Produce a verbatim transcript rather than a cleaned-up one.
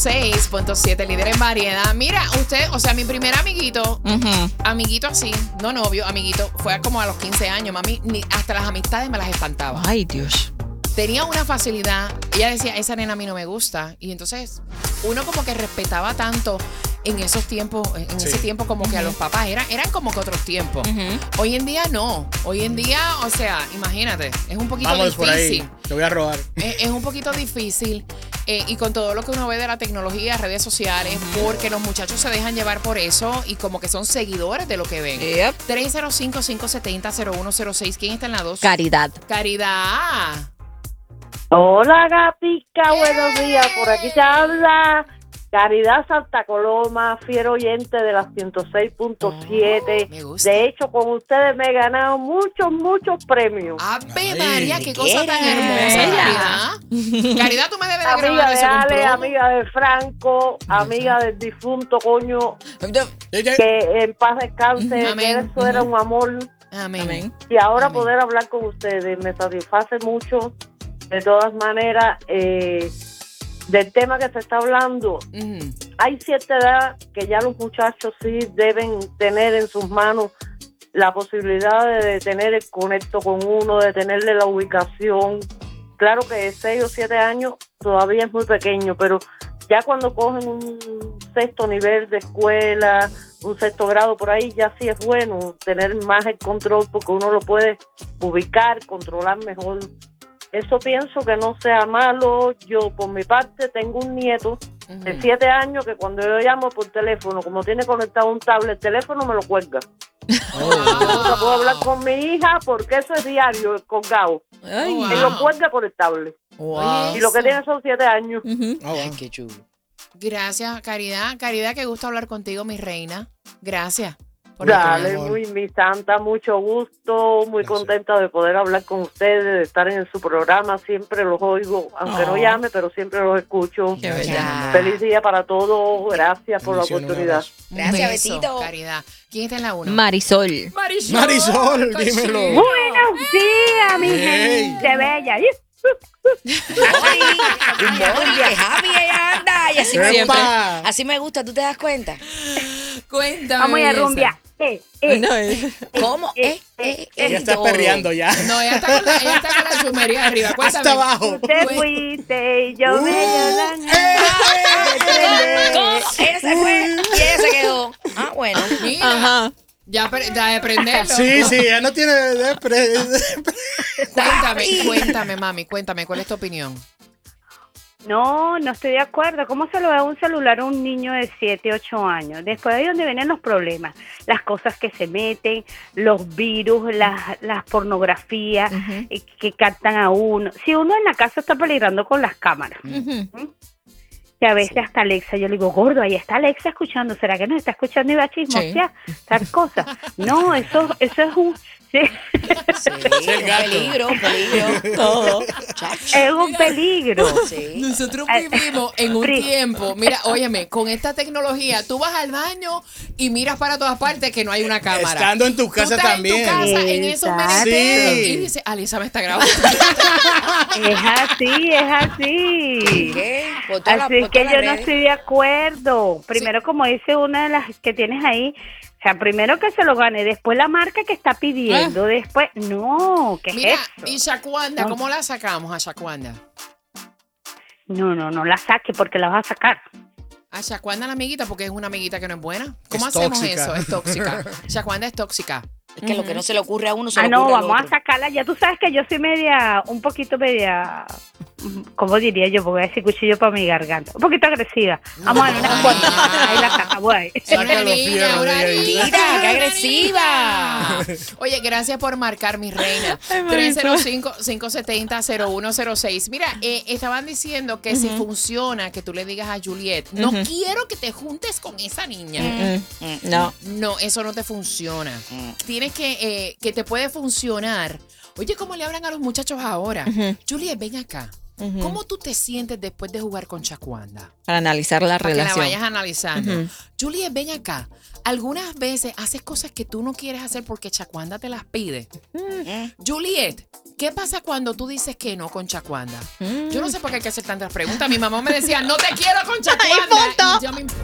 seis punto siete, líder en variedad. Mira, usted, o sea, mi primer amiguito, uh-huh. amiguito así, no novio, amiguito, fue como a los quince años, mami, ni, hasta las amistades me las espantaba. Ay, Dios. Tenía una facilidad, ella decía, esa nena a mí no me gusta. Y entonces, uno como que respetaba tanto en esos tiempos, en sí. ese tiempo como uh-huh. que a los papás, eran, eran como que otros tiempos. Uh-huh. Hoy en día no, hoy en día, o sea, imagínate, es un poquito Vamos difícil. Por ahí. Te voy a robar. Es, es un poquito difícil. Eh, y con todo lo que uno ve de la tecnología, redes sociales, porque los muchachos se dejan llevar por eso y como que son seguidores de lo que ven. Yep. tres cero cinco, cinco siete cero, cero uno cero seis. ¿Quién está en la dos? Caridad. Caridad. Hola, Gatica, buenos días. Por aquí te habla Caridad Santa Coloma, fiel oyente de las ciento seis punto siete. Oh, de hecho, con ustedes me he ganado muchos, muchos premios. ¡Ave María! ¡Qué cosa tan hermosa, Caridad! Caridad, tú me debes de amiga de Ale, amiga de Franco, amiga del difunto, coño, que en paz descanse, Amén. Que eso era un amor. Amén. Y ahora Amén. Poder hablar con ustedes me satisface mucho. De todas maneras, eh, del tema que se está hablando, uh-huh. hay cierta edad que ya los muchachos sí deben tener en sus manos la posibilidad de tener el conecto con uno, de tenerle la ubicación. Claro que de seis o siete años todavía es muy pequeño, pero ya cuando cogen un sexto nivel de escuela, un sexto grado por ahí, ya sí es bueno tener más el control porque uno lo puede ubicar, controlar mejor. Eso pienso que no sea malo. Yo, por mi parte, tengo un nieto uh-huh. de siete años que cuando yo llamo por teléfono, como tiene conectado un tablet, el teléfono me lo cuelga. Oh. No puedo hablar con mi hija porque eso es diario, el colgado. Ay, wow. Él lo cuelga por el tablet. Wow. Y lo que tiene son siete años. Uh-huh. Oh, wow. Ay, qué chulo. Gracias, Caridad. Caridad, qué gusto hablar contigo, mi reina. Gracias. Dale, muy mi santa, mucho gusto, muy Gracias. Contenta de poder hablar con ustedes, de estar en su programa, siempre los oigo, aunque oh. no llame, pero siempre los escucho. Qué bella. Feliz día para todos, gracias por la oportunidad. Gracias, besito. Caridad. ¿Quién está en la uno? Marisol. Marisol, Marisol dímelo. Buenos días, mi hey. gente bella. Ay, Javi ella anda y así me gusta. Así me gusta, ¿tú te das cuenta? Cuéntame. Vamos a rumbear. Eh, eh, no, eh. ¿Cómo? Eh, eh, eh, ella está todo. Perreando ya. No, ella está con la, ella está con la chumería arriba. Cuéntame. Hasta abajo. Te fuiste y yo uh, me lloré. ¿Cómo? Ella se fue y ella se quedó. Ah, bueno. Mira. Ajá. Ya, ya de prenderlo. Sí, sí, ya no tiene de pre... Cuéntame, cuéntame, mami, cuéntame, ¿cuál es tu opinión? No, no estoy de acuerdo. ¿Cómo se lo da un celular a un niño de siete, ocho años? Después de ahí donde vienen los problemas. Las cosas que se meten, los virus, las, las pornografías uh-huh. que captan a uno. Si uno en la casa está peligrando con las cámaras. Uh-huh. ¿Mm? Que a veces sí. hasta Alexa, yo le digo, gordo, ahí está Alexa escuchando. ¿Será que nos está escuchando y va a chismosear? Sí. Tal cosa. No, eso, eso es un... Sí. Sí, un peligro, un peligro. Todo. Es un peligro. Sí. Nosotros vivimos en un tiempo, mira, óyeme, con esta tecnología, tú vas al baño y miras para todas partes que no hay una cámara. Estando en tu casa tú estás también. En tu casa, Exacto. en esos menesteres, sí. Y dice, Alisa me está grabando. Es así, es así. ¿Qué? Así que yo no estoy de acuerdo. Primero, sí. como dice una de las que tienes ahí, o sea, primero que se lo gane, después la marca que está pidiendo, ah. después... No, ¿qué Mira, es eso? ¿y Shaquanda? No. ¿Cómo la sacamos a Shaquanda? No, no, no la saque porque la vas a sacar. A Shaquanda la amiguita porque es una amiguita que no es buena. ¿Cómo Es hacemos tóxica. eso? Es tóxica. Shaquanda es tóxica. Es que uh-huh. lo que no se le ocurre a uno se ah, le no, ocurre vamos al otro. a sacarla. Ya tú sabes que yo soy media, un poquito media... ¿Cómo diría yo? Porque voy a decir cuchillo para mi garganta. Un poquito agresiva. Vamos a ver una cuantas. Ahí la saca, güey. Una niña, una niña. ¡Qué agresiva! Oye, gracias por marcar, mi reina. tres cero cinco, cinco siete cero, cero uno cero seis. Mira, eh, estaban diciendo que uh-huh. si funciona, que tú le digas a Juliet, no uh-huh. quiero que te juntes con esa niña. Uh-huh. No. No, eso no te funciona. Uh-huh. Tienes que, eh, que te puede funcionar. Oye, ¿cómo le hablan a los muchachos ahora? Uh-huh. Juliet, ven acá. Uh-huh. ¿Cómo tú te sientes después de jugar con Shaquanda? Para analizar la Para relación. Que la vayas analizando. Uh-huh. Juliet, ven acá. algunas veces haces cosas que tú no quieres hacer porque Chacuanda te las pide. Mm. Juliet, ¿qué pasa cuando tú dices que no con Chacuanda? Mm. Yo no sé por qué hay que hacer tantas preguntas. Mi mamá me decía, no te quiero con Chacuanda. Y yo me